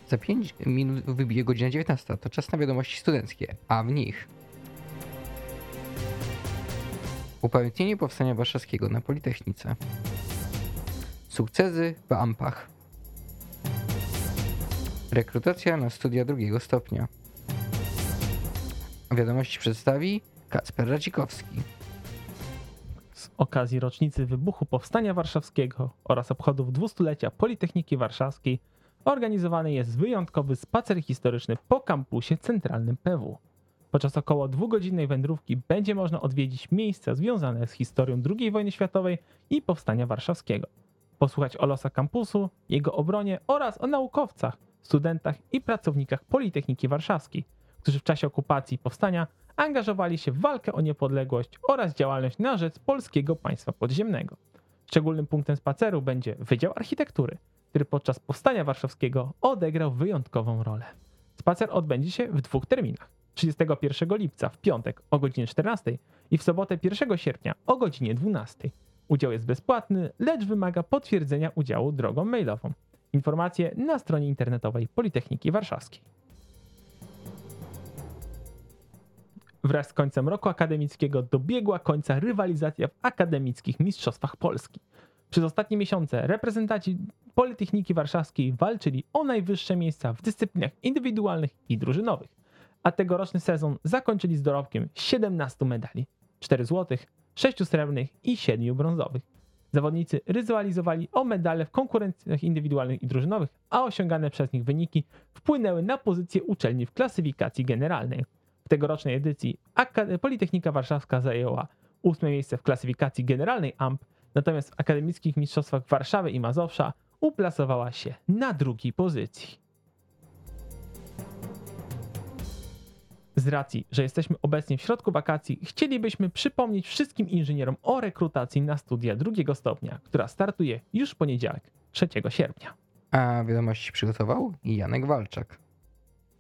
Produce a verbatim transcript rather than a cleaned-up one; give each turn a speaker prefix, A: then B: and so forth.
A: Za pięć minut wybije godzina dziewiętnasta. To czas na wiadomości studenckie, a w nich upamiętnienie Powstania Warszawskiego na Politechnice, sukcesy w ampach, rekrutacja na studia drugiego stopnia. Wiadomości przedstawi Kacper Radzikowski.
B: Z okazji rocznicy wybuchu Powstania Warszawskiego oraz obchodów dwustulecia Politechniki Warszawskiej organizowany jest wyjątkowy spacer historyczny po kampusie centralnym P W. Podczas około dwugodzinnej wędrówki będzie można odwiedzić miejsca związane z historią drugiej wojny światowej i Powstania Warszawskiego. Posłuchać o losach kampusu, jego obronie oraz o naukowcach, studentach i pracownikach Politechniki Warszawskiej, którzy w czasie okupacji i powstania angażowali się w walkę o niepodległość oraz działalność na rzecz polskiego państwa podziemnego. Szczególnym punktem spaceru będzie Wydział Architektury, który podczas Powstania Warszawskiego odegrał wyjątkową rolę. Spacer odbędzie się w dwóch terminach. trzydziestego pierwszego lipca w piątek o godzinie czternastej i w sobotę pierwszego sierpnia o godzinie dwunastej. Udział jest bezpłatny, lecz wymaga potwierdzenia udziału drogą mailową. Informacje na stronie internetowej Politechniki Warszawskiej. Wraz z końcem roku akademickiego dobiegła końca rywalizacja w akademickich mistrzostwach Polski. Przez ostatnie miesiące reprezentanci Politechniki Warszawskiej walczyli o najwyższe miejsca w dyscyplinach indywidualnych i drużynowych, a tegoroczny sezon zakończyli z dorobkiem siedemnastu medali, czterech złotych, sześciu srebrnych i siedmiu brązowych. Zawodnicy rywalizowali o medale w konkurencjach indywidualnych i drużynowych, a osiągane przez nich wyniki wpłynęły na pozycję uczelni w klasyfikacji generalnej. W tegorocznej edycji Politechnika Warszawska zajęła ósme miejsce w klasyfikacji generalnej A M P, natomiast w akademickich mistrzostwach Warszawy i Mazowsza uplasowała się na drugiej pozycji. Z racji, że jesteśmy obecnie w środku wakacji, chcielibyśmy przypomnieć wszystkim inżynierom o rekrutacji na studia drugiego stopnia, która startuje już w poniedziałek, trzeciego sierpnia.
A: A wiadomości przygotował Janek Walczak.